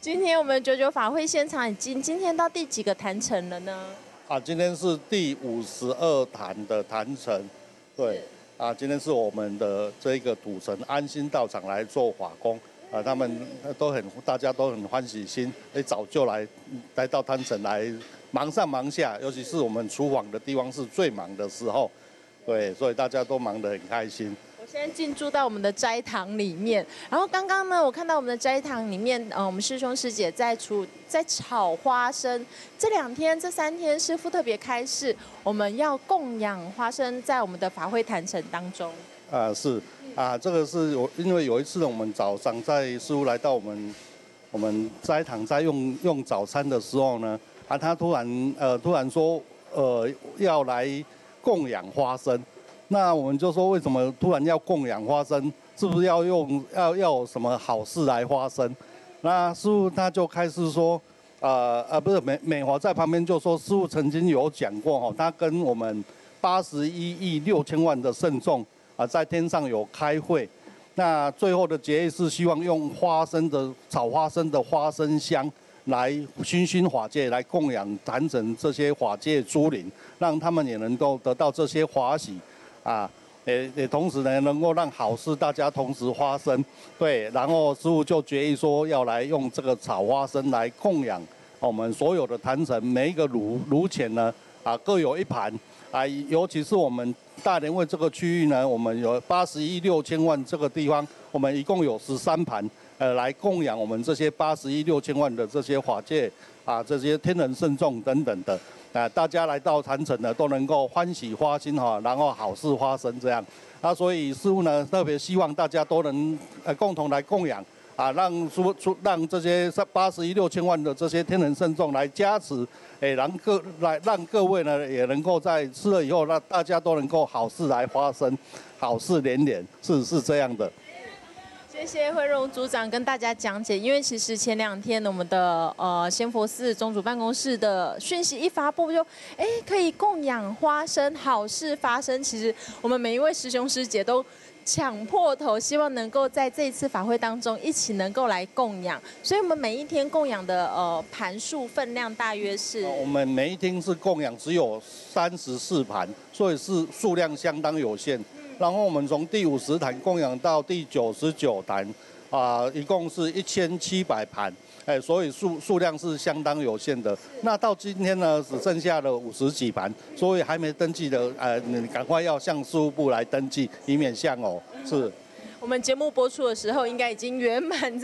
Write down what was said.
今天我们99法会现场今天到第几个坛城了呢？ 今天是第52坛的坛城，对，今天是我们的这个土城安心道场来做法工，他们大家都很欢喜心，早就来到坛城来忙上忙下，尤其是我们厨房的地方是最忙的时候，对，所以大家都忙得很开心。 我现在进驻到我们的斋堂里面，然后刚刚呢，我看到我们的斋堂里面，我们师兄师姐在炒花生。这2天、这3天，师父特别开示，我们要供养花生在我们的法会坛城当中。 是这个是因为有一次我们早上在师父来到我们斋堂在用早餐的时候呢，他突然说要来供养花生。那我们就说，为什么突然要供养花生？是不是要有什么好事来发生？那师父他就开始说，不是美华在旁边就说，师父曾经有讲过他跟我们81亿6千万的圣众在天上有开会。那最后的结议是希望用炒花生的花生香来熏法界，来供养坛城这些法界诸灵，让他们也能够得到这些法喜。也同时呢，能够让好事大家同时发生，对。然后师父就决议说，要来用这个炒花生来供养我们所有的坛城，每一个炉前呢，各有一盘，尤其是我们大莲位这个区域呢，我们有81亿6千万这个地方，我们一共有13盘，来供养我们这些81亿6千万的这些法界这些天人圣众等等的。大家来到坛城呢，都能够欢喜发心然后好事发生这样。所以师父呢特别希望大家都能共同来供养让这些81亿6千万的这些天人圣众来加持，让各位呢也能够在吃了以后，让大家都能够好事来发生，好事连连，是这样的。 谢谢慧荣组长跟大家讲解，因为其实前2天我们的仙佛寺宗主办公室的讯息一发布就，可以供养花生，好事发生。其实我们每一位师兄师姐都抢破头，希望能够在这一次法会当中一起能够来供养。所以我们每一天供养的盘数分量大约是， 我们每一天是供养只有34盘，所以是数量相当有限。然后我们从第50坛供养到第99坛，一共是1700盘，所以数量是相当有限的。那到今天呢，只剩下了50几盘，所以还没登记的，你赶快要向事务部来登记，以免向偶。是。 我们节目播出的时候，应该已经圆满。